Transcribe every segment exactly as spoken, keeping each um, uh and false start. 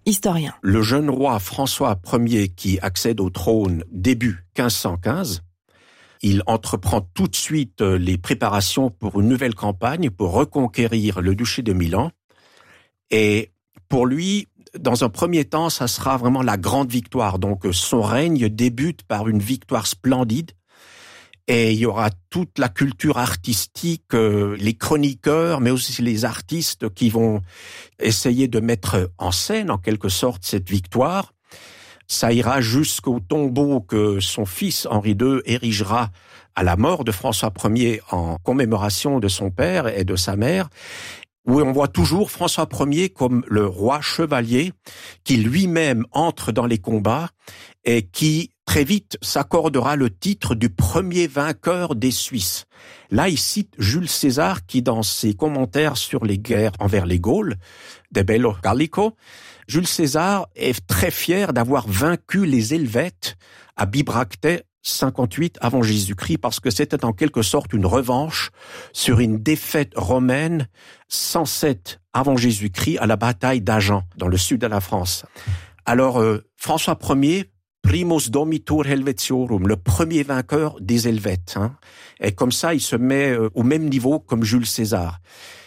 historien. Le jeune roi François Ier qui accède au trône début quinze cent quinze, il entreprend tout de suite les préparations pour une nouvelle campagne pour reconquérir le duché de Milan. Et pour lui, dans un premier temps, ça sera vraiment la grande victoire. Donc son règne débute par une victoire splendide. Et il y aura toute la culture artistique, euh, les chroniqueurs, mais aussi les artistes qui vont essayer de mettre en scène, en quelque sorte, cette victoire. Ça ira jusqu'au tombeau que son fils Henri deux érigera à la mort de François Ier en commémoration de son père et de sa mère, où on voit toujours François Ier comme le roi chevalier qui lui-même entre dans les combats et qui très vite s'accordera le titre du premier vainqueur des Suisses. Là, il cite Jules César qui, dans ses commentaires sur les guerres envers les Gaules, De Bello Gallico, Jules César est très fier d'avoir vaincu les Helvètes à Bibracte cinquante-huit avant Jésus-Christ, parce que c'était en quelque sorte une revanche sur une défaite romaine cent sept avant Jésus-Christ à la bataille d'Agen, dans le sud de la France. Alors, euh, François Ier, primus domitur Helvetiorum, le premier vainqueur des Helvètes. Hein. Et comme ça, il se met euh, au même niveau comme Jules César.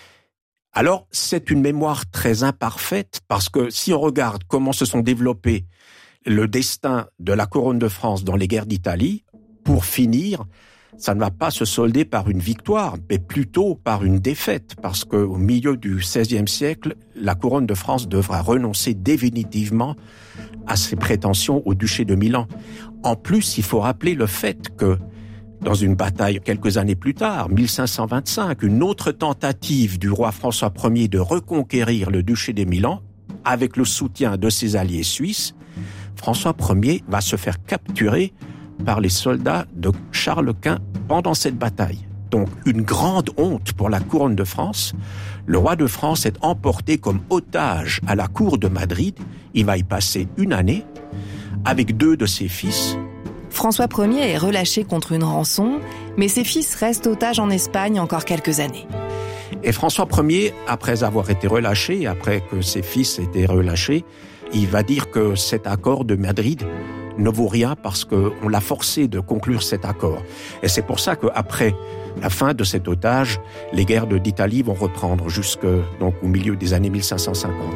Alors, c'est une mémoire très imparfaite, parce que si on regarde comment se sont développés le destin de la couronne de France dans les guerres d'Italie, pour finir, ça ne va pas se solder par une victoire, mais plutôt par une défaite, parce qu'au milieu du seizième siècle, la couronne de France devra renoncer définitivement à ses prétentions au duché de Milan. En plus, il faut rappeler le fait que, dans une bataille quelques années plus tard, mille cinq cent vingt-cinq, une autre tentative du roi François Ier de reconquérir le duché de Milan, avec le soutien de ses alliés suisses, François Ier va se faire capturer par les soldats de Charles Quint pendant cette bataille. Donc, une grande honte pour la couronne de France. Le roi de France est emporté comme otage à la cour de Madrid. Il va y passer une année avec deux de ses fils. François Ier est relâché contre une rançon, mais ses fils restent otages en Espagne encore quelques années. Et François Ier, après avoir été relâché, après que ses fils aient été relâchés, il va dire que cet accord de Madrid ne vaut rien parce qu'on l'a forcé de conclure cet accord. Et c'est pour ça qu'après la fin de cet otage, les guerres d'Italie vont reprendre jusque donc au milieu des années mille cinq cent cinquante.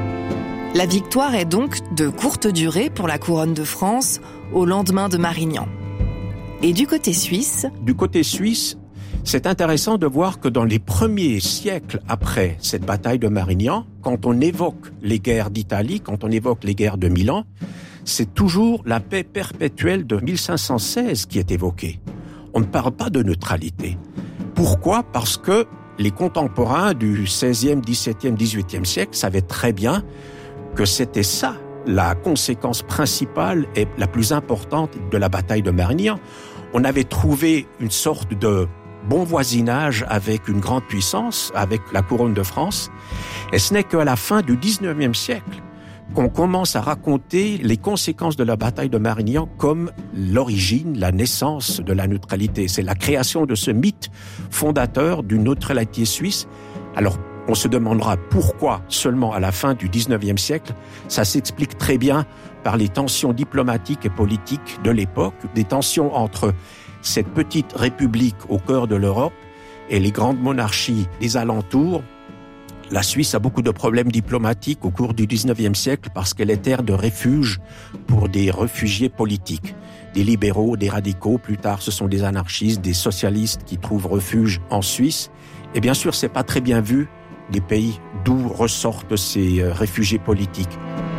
La victoire est donc de courte durée pour la couronne de France au lendemain de Marignan. Et du côté suisse? Du côté suisse, c'est intéressant de voir que dans les premiers siècles après cette bataille de Marignan, quand on évoque les guerres d'Italie, quand on évoque les guerres de Milan, c'est toujours la paix perpétuelle de mille cinq cent seize qui est évoquée. On ne parle pas de neutralité. Pourquoi ? Parce que les contemporains du seizième, dix-septième, dix-huitième siècle savaient très bien que c'était ça la conséquence principale et la plus importante de la bataille de Marignan. On avait trouvé une sorte de bon voisinage avec une grande puissance, avec la couronne de France. Et ce n'est qu'à la fin du dix-neuvième siècle qu'on commence à raconter les conséquences de la bataille de Marignan comme l'origine, la naissance de la neutralité. C'est la création de ce mythe fondateur d'une neutralité suisse. Alors, on se demandera pourquoi seulement à la fin du dix-neuvième siècle. Ça s'explique très bien par les tensions diplomatiques et politiques de l'époque, des tensions entre cette petite république au cœur de l'Europe et les grandes monarchies des alentours. La Suisse a beaucoup de problèmes diplomatiques au cours du dix-neuvième siècle parce qu'elle est terre de refuge pour des réfugiés politiques. Des libéraux, des radicaux, plus tard ce sont des anarchistes, des socialistes qui trouvent refuge en Suisse. Et bien sûr, c'est pas très bien vu des pays d'où ressortent ces réfugiés politiques.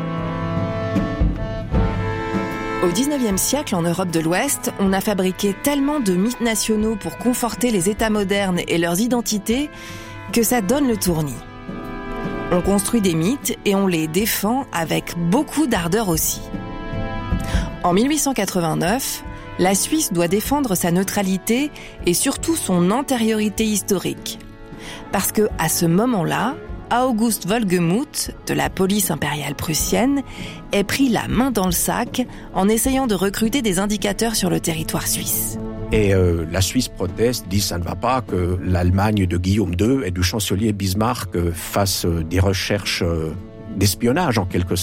Au dix-neuvième siècle, en Europe de l'Ouest, on a fabriqué tellement de mythes nationaux pour conforter les États modernes et leurs identités que ça donne le tournis. On construit des mythes et on les défend avec beaucoup d'ardeur aussi. En mille huit cent quatre-vingt-neuf, la Suisse doit défendre sa neutralité et surtout son antériorité historique. Parce que, à ce moment-là, August Wolgemuth, de la police impériale prussienne, est pris la main dans le sac en essayant de recruter des indicateurs sur le territoire suisse. Et euh, la Suisse proteste, dit ça ne va pas que l'Allemagne de Guillaume deux et du chancelier Bismarck euh, fassent euh, des recherches euh, d'espionnage en quelque sorte.